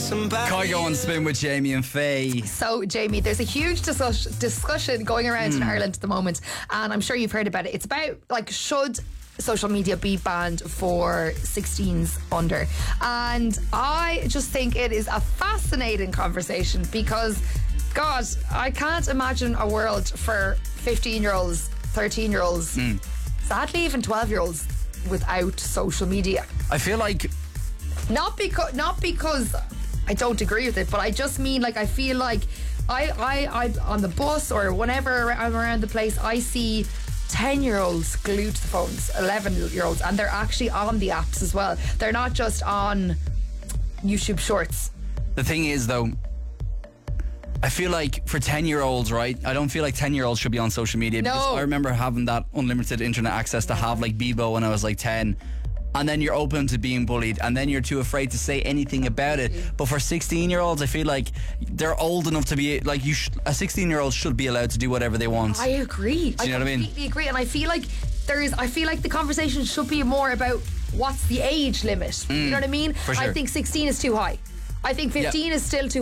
Kygo on Spin with Jamie and Faye. So, Jamie, there's a huge discussion going around in Ireland at the moment, and I'm sure you've heard about it. It's about, like, should social media be banned for 16s under? And I just think it is a fascinating conversation because, God, I can't imagine a world for 15-year-olds, 13-year-olds, sadly even 12-year-olds without social media. I feel like... Not because I don't agree with it, but I just mean, like, I feel like I on the bus or whenever I'm around the place, I see 10-year-olds glued to the phones, 11-year-olds, and they're actually on the apps as well. They're not just on YouTube Shorts. The thing is, though, I feel like for 10-year-olds, right, I don't feel like 10-year-olds should be on social media. No. Because I remember having that unlimited internet access to have, like, Bebo when I was like 10. And then you're open to being bullied, and then you're too afraid to say anything about it. But for 16-year-olds, I feel like they're old enough to be, like, a 16-year-old should be allowed to do whatever they want. I agree. Do you know what I mean? I completely agree, and I feel like the conversation should be more about what's the age limit. You know what I mean? For sure. I think 16 is too high. I think 15 is still too